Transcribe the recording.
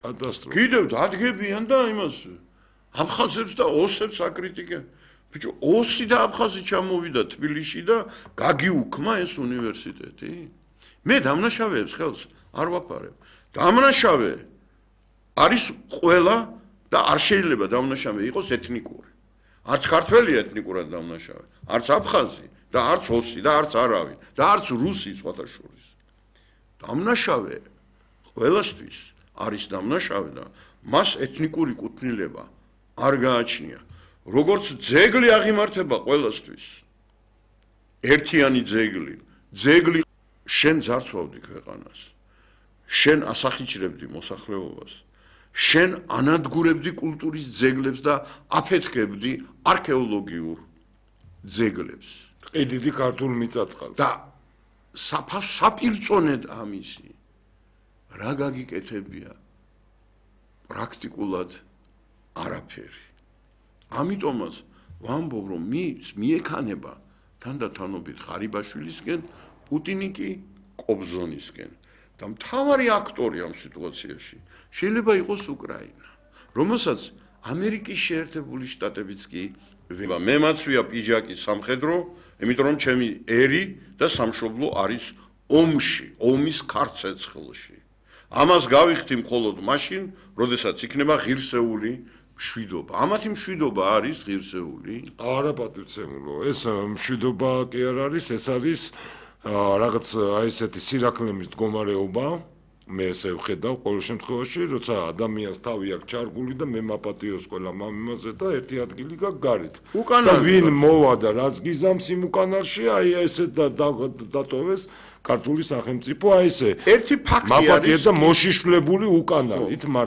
კატასტროფა. კიდევ დადგებიან და იმას აფხაზებს და ოსებს აკრიტიკებენ. ბიჭო, ოსი და აფხაზი ჩამოვიდა თბილისში და გაგიუქმა ეს უნივერსიტეტი. მე დამნაშავეებს ხელს არ ვაფარებ. დამნაშავე არის ყველა და არ შეიძლება დამნაშავე იყოს ეთნიკური. არც ქართველი ეთნიკურად დამნაშავე, არც აფხაზი და არც ოსი და არც არავინ და არც რუსი სხვათა შორის. დამნაშავე ყველასთვის არის დამნაშავე და მას ეთნიკური კუთვნილება არ გააჩნია. როგორც ძეგლი აღიმართება ყველასთვის. ერთიანი ძეგლი შენ ძარცვავდი ქვეყანას. შენ ასახიჭრებდი მოსახლეობას. შენ ანადგურებდი კულტურის ძეგლებს და აფეთქებდი არქეოლოგიურ ძეგლებს. ყიდიდი ქართულ მიწაწყალს. და საპირწონედ ამისი რა გაგიკეთებია პრაქტიკულად არაფერი. ამიტომაც ვამბობ, რომ მიექანება თანდათანობით ღარიბაშვილისკენ, პუტინი კი კობზონისკენ. და მთავარი აქტორი ამ სიტუაციაში შეიძლება იყოს უკრაინა, რომელსაც ამერიკის შეერთებული შტატებიც კი მე მაცვია პიჯაკი სამხედრო, იმიტომ რომ ჩემი ერი და სამშობლო არის ომში, ომის ქარცეცხლში. ამას გავიხდი მხოლოდ მაშინ, როდესაც იქნება ღირსეული მშვიდობა. ამათი მშვიდობა არის ღირსეული? არა პატივცემულო, ეს მშვიდობა კი არ არის, ეს არის რაღაც აი ესეთი სირაქლემის მდგომარეობა. მე ესე ვხედავ ყოველ შემთხვევაში, როცა ადამიანს თავი აქვს ჩარგული და მე მაპატიოს ყველა მამიმაზე და ერთი ადგილი გაქვს გარეთ. და ვინ მოვა და რაც გიზამს იმ უკანარში, აი ესე დატოვეს ქართული სახელმწიფო, აი ესე. ერთი ფაქტი არის მაპატიებს და მოშიშვლებული უკანარით.